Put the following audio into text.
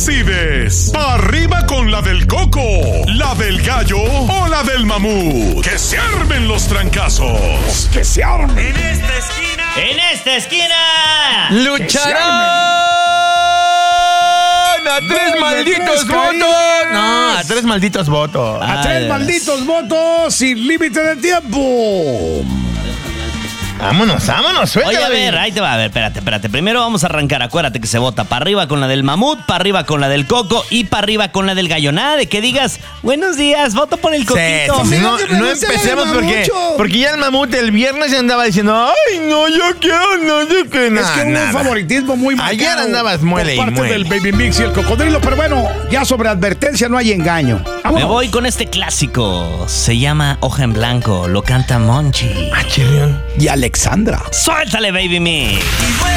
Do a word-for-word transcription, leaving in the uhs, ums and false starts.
decides. ¿Pa' arriba con la del coco, la del gallo o la del mamut? ¡Que se armen los trancazos! ¡Que se armen! En esta esquina. En esta esquina. ¡Lucharán! ¡A tres Dos malditos de tres votos! caídas. No, a tres malditos votos. A Ay, tres Dios. malditos votos sin límite de tiempo. Vámonos, vámonos, suéltala. Oye, a bien. ver, ahí te va, a ver, espérate, espérate. Primero vamos a arrancar, acuérdate que se vota para arriba con la del mamut, para arriba con la del coco y para arriba con la del gallo. Nada de que digas, buenos días, voto por el Sí, coquito. sí, sí, no, Mira que me no gusta la empecemos del porque, mamucho. porque ya el mamut el viernes ya andaba diciendo, ay, no, yo quiero, no, yo quiero. Es que hubo un favoritismo muy marcado. Ayer andabas muele y por parte muele. del Baby Mix y el cocodrilo, pero bueno, ya sobre advertencia no hay engaño. Me Vámonos. voy con este clásico. Se llama Hoja en Blanco, lo canta Monchi. Ah, chirrión. Y Alexandra. Suéltale, baby me.